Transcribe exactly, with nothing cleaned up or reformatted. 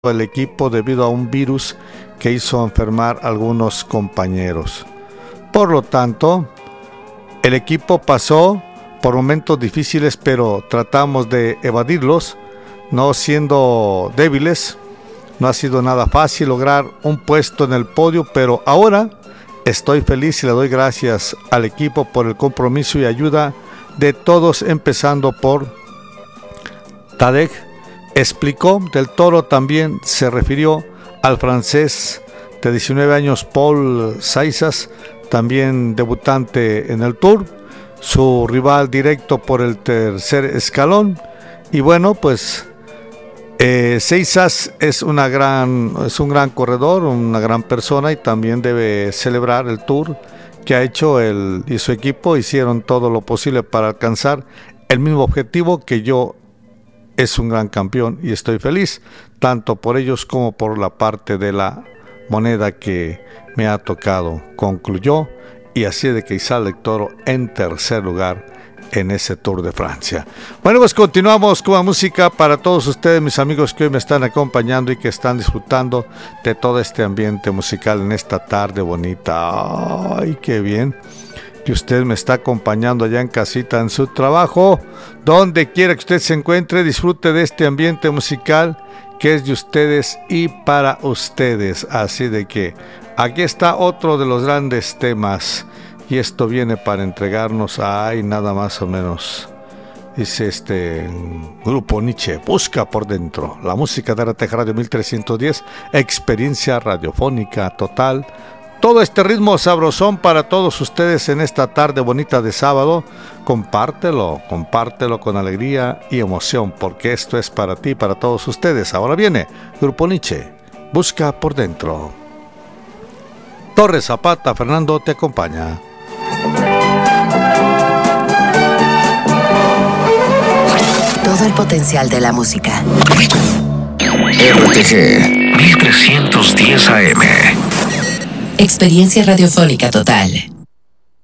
el equipo debido a un virus que hizo enfermar a algunos compañeros. Por lo tanto, el equipo pasó por momentos difíciles, pero tratamos de evadirlos, no siendo débiles. No ha sido nada fácil lograr un puesto en el podio, pero ahora estoy feliz y le doy gracias al equipo por el compromiso y ayuda de todos, empezando por Tadej. Explicó. Del Toro también se refirió al francés de diecinueve años Paul Saizas, también debutante en el Tour, su rival directo por el tercer escalón. Y bueno, pues eh, Saizas es una gran, es un gran corredor, una gran persona, y también debe celebrar el Tour que ha hecho él y su equipo. Hicieron todo lo posible para alcanzar el mismo objetivo que yo. Es un gran campeón y estoy feliz, tanto por ellos como por la parte de la moneda que me ha tocado, concluyó, y así de que Isaac del Toro en tercer lugar en ese Tour de Francia. Bueno, pues continuamos con la música para todos ustedes, mis amigos que hoy me están acompañando y que están disfrutando de todo este ambiente musical en esta tarde bonita. ¡Ay, qué bien! Que usted me está acompañando allá en casita, en su trabajo, donde quiera que usted se encuentre. Disfrute de este ambiente musical que es de ustedes y para ustedes. Así de que aquí está otro de los grandes temas, y esto viene para entregarnos a ay, nada más o menos. Dice este Grupo Nietzsche, Busca por Dentro. La música de R T G Radio mil trescientos diez, experiencia radiofónica total. Todo este ritmo sabrosón para todos ustedes en esta tarde bonita de sábado. Compártelo, compártelo con alegría y emoción, porque esto es para ti, para todos ustedes. Ahora viene Grupo Nietzsche, Busca por Dentro. Torres Zapata, Fernando te acompaña. Todo el potencial de la música. R T G mil trescientos diez A M. Experiencia radiofónica total.